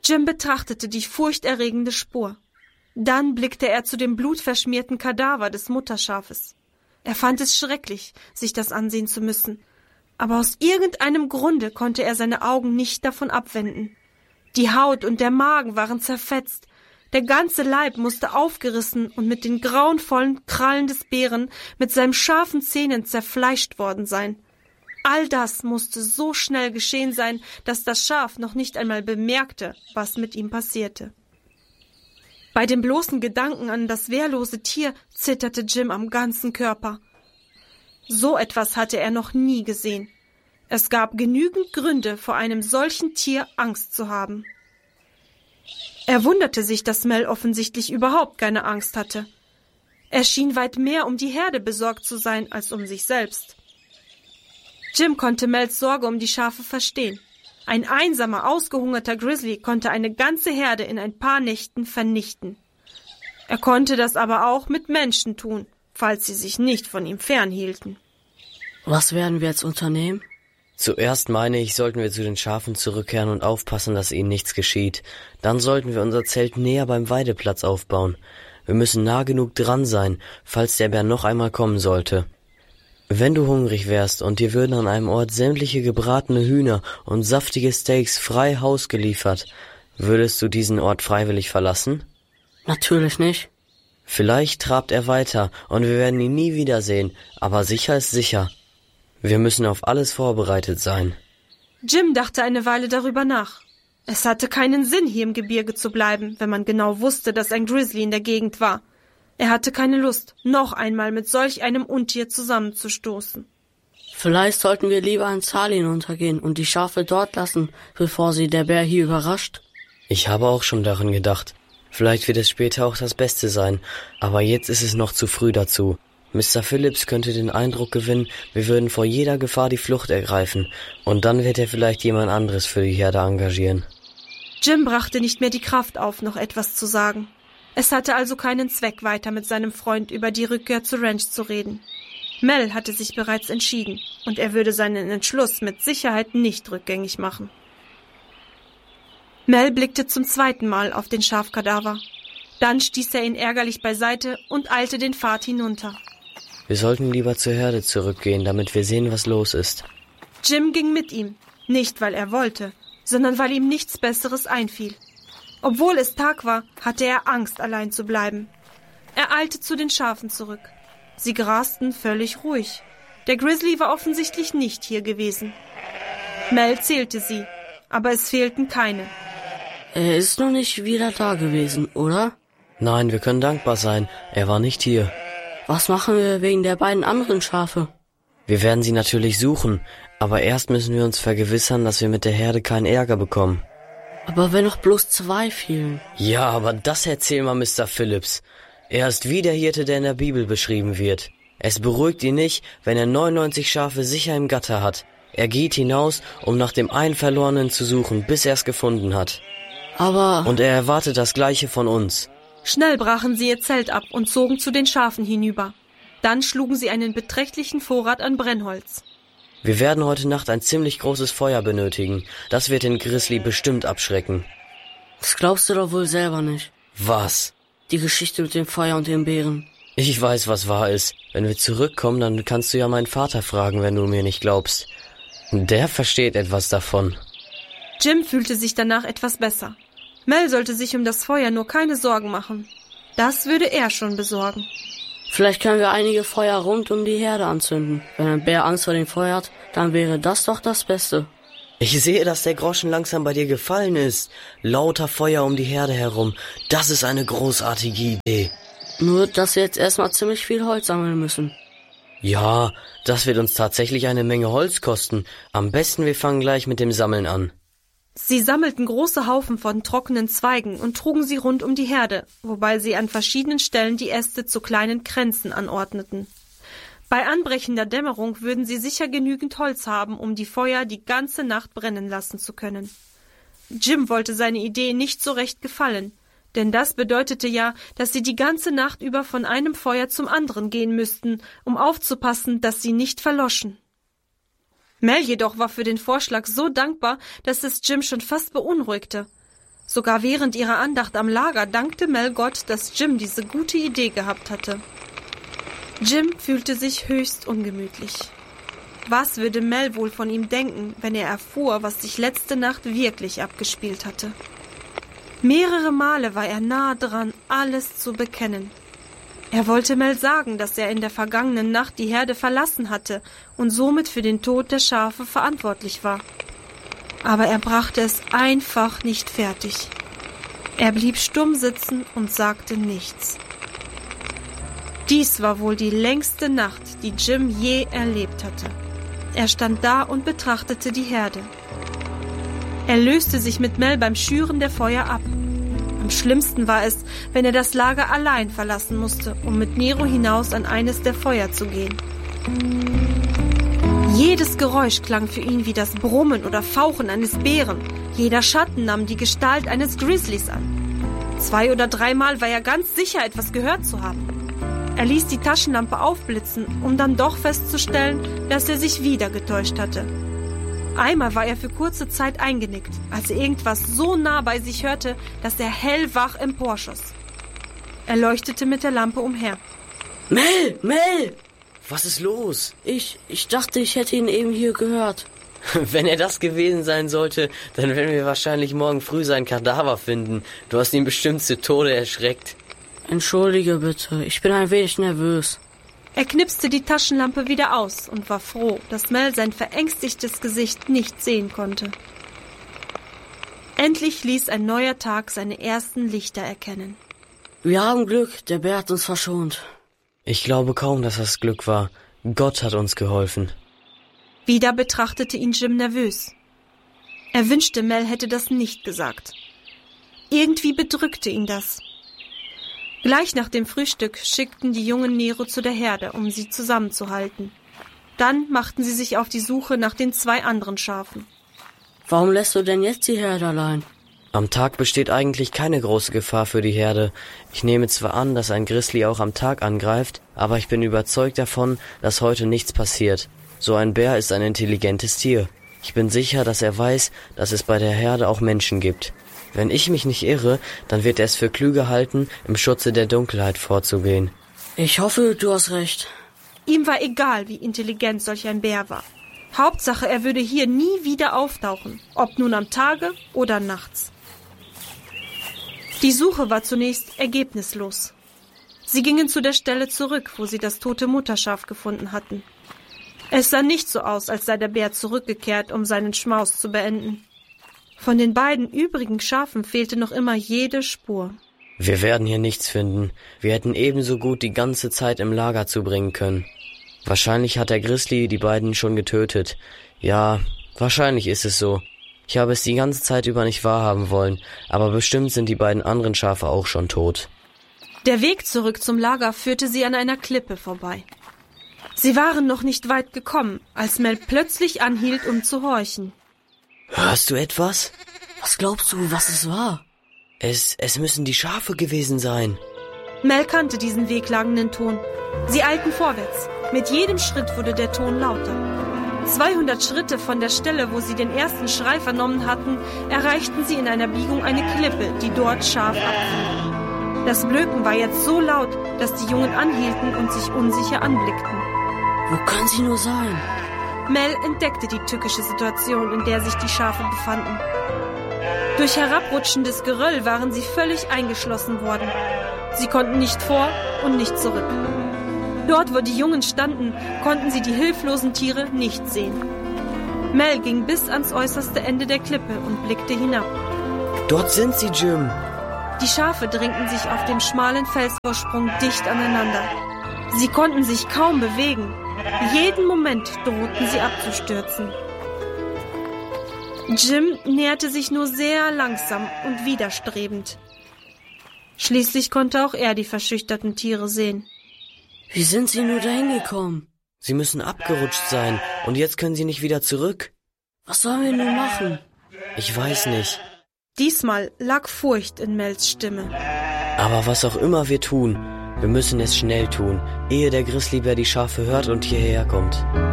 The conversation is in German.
Jim betrachtete die furchterregende Spur. Dann blickte er zu dem blutverschmierten Kadaver des Mutterschafes. Er fand es schrecklich, sich das ansehen zu müssen, aber aus irgendeinem Grunde konnte er seine Augen nicht davon abwenden. Die Haut und der Magen waren zerfetzt, der ganze Leib musste aufgerissen und mit den grauenvollen Krallen des Bären mit seinen scharfen Zähnen zerfleischt worden sein. All das musste so schnell geschehen sein, dass das Schaf noch nicht einmal bemerkte, was mit ihm passierte. Bei dem bloßen Gedanken an das wehrlose Tier zitterte Jim am ganzen Körper. So etwas hatte er noch nie gesehen. Es gab genügend Gründe, vor einem solchen Tier Angst zu haben. Er wunderte sich, dass Mel offensichtlich überhaupt keine Angst hatte. Er schien weit mehr um die Herde besorgt zu sein als um sich selbst. Jim konnte Mels Sorge um die Schafe verstehen. Ein einsamer, ausgehungerter Grizzly konnte eine ganze Herde in ein paar Nächten vernichten. Er konnte das aber auch mit Menschen tun, falls sie sich nicht von ihm fernhielten. Was werden wir jetzt unternehmen? Zuerst meine ich, sollten wir zu den Schafen zurückkehren und aufpassen, dass ihnen nichts geschieht. Dann sollten wir unser Zelt näher beim Weideplatz aufbauen. Wir müssen nah genug dran sein, falls der Bär noch einmal kommen sollte. Wenn du hungrig wärst und dir würden an einem Ort sämtliche gebratene Hühner und saftige Steaks frei Haus geliefert, würdest du diesen Ort freiwillig verlassen? Natürlich nicht. Vielleicht trabt er weiter und wir werden ihn nie wiedersehen, aber sicher ist sicher. Wir müssen auf alles vorbereitet sein. Jim dachte eine Weile darüber nach. Es hatte keinen Sinn, hier im Gebirge zu bleiben, wenn man genau wusste, dass ein Grizzly in der Gegend war. Er hatte keine Lust, noch einmal mit solch einem Untier zusammenzustoßen. Vielleicht sollten wir lieber ins Tal hinuntergehen und die Schafe dort lassen, bevor sie der Bär hier überrascht. Ich habe auch schon daran gedacht. Vielleicht wird es später auch das Beste sein, aber jetzt ist es noch zu früh dazu. Mr. Phillips könnte den Eindruck gewinnen, wir würden vor jeder Gefahr die Flucht ergreifen, und dann wird er vielleicht jemand anderes für die Herde engagieren. Jim brachte nicht mehr die Kraft auf, noch etwas zu sagen. Es hatte also keinen Zweck, weiter mit seinem Freund über die Rückkehr zur Ranch zu reden. Mel hatte sich bereits entschieden, und er würde seinen Entschluss mit Sicherheit nicht rückgängig machen. Mel blickte zum zweiten Mal auf den Schafkadaver. Dann stieß er ihn ärgerlich beiseite und eilte den Pfad hinunter. Wir sollten lieber zur Herde zurückgehen, damit wir sehen, was los ist. Jim ging mit ihm, nicht weil er wollte, sondern weil ihm nichts Besseres einfiel. Obwohl es Tag war, hatte er Angst, allein zu bleiben. Er eilte zu den Schafen zurück. Sie grasten völlig ruhig. Der Grizzly war offensichtlich nicht hier gewesen. Mel zählte sie, aber es fehlten keine. Er ist noch nicht wieder da gewesen, oder? Nein, wir können dankbar sein. Er war nicht hier. Was machen wir wegen der beiden anderen Schafe? Wir werden sie natürlich suchen, aber erst müssen wir uns vergewissern, dass wir mit der Herde keinen Ärger bekommen. Aber wenn noch bloß 2 fehlen? Ja, aber das erzähl mal Mr. Phillips. Er ist wie der Hirte, der in der Bibel beschrieben wird. Es beruhigt ihn nicht, wenn er 99 Schafe sicher im Gatter hat. Er geht hinaus, um nach dem einen Verlorenen zu suchen, bis er es gefunden hat. Und er erwartet das Gleiche von uns. Schnell brachen sie ihr Zelt ab und zogen zu den Schafen hinüber. Dann schlugen sie einen beträchtlichen Vorrat an Brennholz. Wir werden heute Nacht ein ziemlich großes Feuer benötigen. Das wird den Grizzly bestimmt abschrecken. Das glaubst du doch wohl selber nicht. Was? Die Geschichte mit dem Feuer und den Bären. Ich weiß, was wahr ist. Wenn wir zurückkommen, dann kannst du ja meinen Vater fragen, wenn du mir nicht glaubst. Der versteht etwas davon. Jim fühlte sich danach etwas besser. Mel sollte sich um das Feuer nur keine Sorgen machen. Das würde er schon besorgen. Vielleicht können wir einige Feuer rund um die Herde anzünden. Wenn ein Bär Angst vor dem Feuer hat, dann wäre das doch das Beste. Ich sehe, dass der Groschen langsam bei dir gefallen ist. Lauter Feuer um die Herde herum. Das ist eine großartige Idee. Nur, dass wir jetzt erstmal ziemlich viel Holz sammeln müssen. Ja, das wird uns tatsächlich eine Menge Holz kosten. Am besten wir fangen gleich mit dem Sammeln an. Sie sammelten große Haufen von trockenen Zweigen und trugen sie rund um die Herde, wobei sie an verschiedenen Stellen die Äste zu kleinen Kränzen anordneten. Bei anbrechender Dämmerung würden sie sicher genügend Holz haben, um die Feuer die ganze Nacht brennen lassen zu können. Jim wollte seine Idee nicht so recht gefallen, denn das bedeutete ja, dass sie die ganze Nacht über von einem Feuer zum anderen gehen müssten, um aufzupassen, dass sie nicht verloschen. Mel jedoch war für den Vorschlag so dankbar, dass es Jim schon fast beunruhigte. Sogar während ihrer Andacht am Lager dankte Mel Gott, dass Jim diese gute Idee gehabt hatte. Jim fühlte sich höchst ungemütlich. Was würde Mel wohl von ihm denken, wenn er erfuhr, was sich letzte Nacht wirklich abgespielt hatte? Mehrere Male war er nahe dran, alles zu bekennen. Er wollte Mel sagen, dass er in der vergangenen Nacht die Herde verlassen hatte und somit für den Tod der Schafe verantwortlich war. Aber er brachte es einfach nicht fertig. Er blieb stumm sitzen und sagte nichts. Dies war wohl die längste Nacht, die Jim je erlebt hatte. Er stand da und betrachtete die Herde. Er löste sich mit Mel beim Schüren der Feuer ab. Am schlimmsten war es, wenn er das Lager allein verlassen musste, um mit Nero hinaus an eines der Feuer zu gehen. Jedes Geräusch klang für ihn wie das Brummen oder Fauchen eines Bären. Jeder Schatten nahm die Gestalt eines Grizzlies an. 2 oder 3 Mal war er ganz sicher, etwas gehört zu haben. Er ließ die Taschenlampe aufblitzen, um dann doch festzustellen, dass er sich wieder getäuscht hatte. Einmal war er für kurze Zeit eingenickt, als er irgendwas so nah bei sich hörte, dass er hellwach emporschoss. Er leuchtete mit der Lampe umher. Mel! Was ist los? Ich dachte, ich hätte ihn eben hier gehört. Wenn er das gewesen sein sollte, dann werden wir wahrscheinlich morgen früh seinen Kadaver finden. Du hast ihn bestimmt zu Tode erschreckt. Entschuldige bitte, ich bin ein wenig nervös. Er knipste die Taschenlampe wieder aus und war froh, dass Mel sein verängstigtes Gesicht nicht sehen konnte. Endlich ließ ein neuer Tag seine ersten Lichter erkennen. Wir haben Glück, der Bär hat uns verschont. Ich glaube kaum, dass das Glück war. Gott hat uns geholfen. Wieder betrachtete ihn Jim nervös. Er wünschte, Mel hätte das nicht gesagt. Irgendwie bedrückte ihn das. Gleich nach dem Frühstück schickten die Jungen Nero zu der Herde, um sie zusammenzuhalten. Dann machten sie sich auf die Suche nach den 2 anderen Schafen. Warum lässt du denn jetzt die Herde allein? Am Tag besteht eigentlich keine große Gefahr für die Herde. Ich nehme zwar an, dass ein Grizzly auch am Tag angreift, aber ich bin überzeugt davon, dass heute nichts passiert. So ein Bär ist ein intelligentes Tier. Ich bin sicher, dass er weiß, dass es bei der Herde auch Menschen gibt. Wenn ich mich nicht irre, dann wird er es für klüger halten, im Schutze der Dunkelheit vorzugehen. Ich hoffe, du hast recht. Ihm war egal, wie intelligent solch ein Bär war. Hauptsache, er würde hier nie wieder auftauchen, ob nun am Tage oder nachts. Die Suche war zunächst ergebnislos. Sie gingen zu der Stelle zurück, wo sie das tote Mutterschaf gefunden hatten. Es sah nicht so aus, als sei der Bär zurückgekehrt, um seinen Schmaus zu beenden. Von den beiden übrigen Schafen fehlte noch immer jede Spur. Wir werden hier nichts finden. Wir hätten ebenso gut die ganze Zeit im Lager zubringen können. Wahrscheinlich hat der Grizzly die beiden schon getötet. Ja, wahrscheinlich ist es so. Ich habe es die ganze Zeit über nicht wahrhaben wollen, aber bestimmt sind die beiden anderen Schafe auch schon tot. Der Weg zurück zum Lager führte sie an einer Klippe vorbei. Sie waren noch nicht weit gekommen, als Mel plötzlich anhielt, um zu horchen. Hörst du etwas? Was glaubst du, was es war? Es müssen die Schafe gewesen sein. Mel kannte diesen wehklagenden Ton. Sie eilten vorwärts. Mit jedem Schritt wurde der Ton lauter. 200 Schritte von der Stelle, wo sie den ersten Schrei vernommen hatten, erreichten sie in einer Biegung eine Klippe, die dort scharf abfiel. Das Blöken war jetzt so laut, dass die Jungen anhielten und sich unsicher anblickten. Wo kann sie nur sein? Mel entdeckte die tückische Situation, in der sich die Schafe befanden. Durch herabrutschendes Geröll waren sie völlig eingeschlossen worden. Sie konnten nicht vor und nicht zurück. Dort, wo die Jungen standen, konnten sie die hilflosen Tiere nicht sehen. Mel ging bis ans äußerste Ende der Klippe und blickte hinab. Dort sind sie, Jim. Die Schafe drängten sich auf dem schmalen Felsvorsprung dicht aneinander. Sie konnten sich kaum bewegen. Jeden Moment drohten sie abzustürzen. Jim näherte sich nur sehr langsam und widerstrebend. Schließlich konnte auch er die verschüchterten Tiere sehen. Wie sind sie nur dahin gekommen? Sie müssen abgerutscht sein und jetzt können sie nicht wieder zurück. Was sollen wir nun machen? Ich weiß nicht. Diesmal lag Furcht in Mels Stimme. Aber was auch immer wir tun, wir müssen es schnell tun, ehe der Grizzlybär die Schafe hört und hierher kommt.